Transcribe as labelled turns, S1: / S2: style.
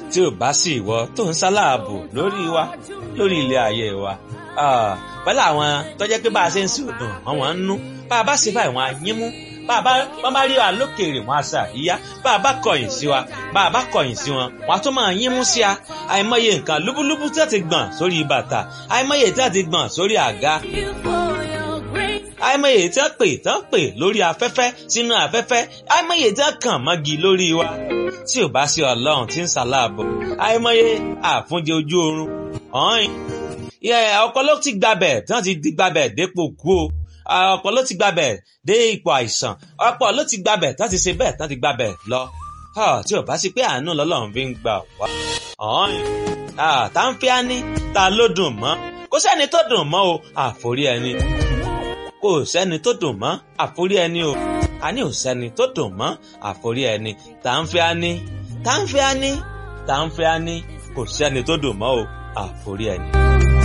S1: tí ò bá sí ìwọ tó ń sáláàbò lórí wa lórí ilé ayé wa pẹ̀lú àwọn tó jẹ́ pé bá a ṣe ń sí òdùn àwọn ń nú bá a bá ṣe báyìí wọn á yín mú wọ́n bá rí wa lókèèrè wọn á ṣàríyá bá a bá kọ̀yìn sí wa bá a bá kọ̀yìn sí wọn wọn á tún máa yín mú sí a àìmọye nǹkan lúbúlúbú tí wọ́n ti gbọ̀n sórí bàtà àìmọye tí wọ́n ti gbọ̀n sórí àga àìmọye tí wọ́n pè lórí afẹ́fẹ́ sínú afẹ́fẹ́ àìmọye tí wọ́n kàn mọ́gi lórí wa tí ò bá sí Ọlọ́run tí ń ṣàláàbò àìmọye àfúnjẹ ojú oorun ọ̀hìn ọ̀pọ̀ ló ti gbabẹ̀ tí wọ́n ti di gbabẹ̀ dépò kú o ọ̀pọ̀ ló ti gbabẹ̀ dé ipò àìsàn ọ̀pọ̀ ló ti gbabẹ̀ tí wọ́n ti ṣe bẹ́ẹ̀ tí wọ́n ti gbabẹ̀ lọ tí ò bá sí pé àánú lọ́lọ́run fi ń gbà wá ọ̀hìn tá ń fi á ní ta ló dùn mọ́ kò sẹ́ni tó dùn mọ́ o àforí ẹni kò sẹ́ni tó dùn mọ́ àforí ẹni o àní ò sẹ́ni tó dùn mọ́ àforí ẹni tá ń fi á ní tá ń fi á ní tá ń fi á ní kò sẹ́ni tó dùn mọ́ o àforí ẹni.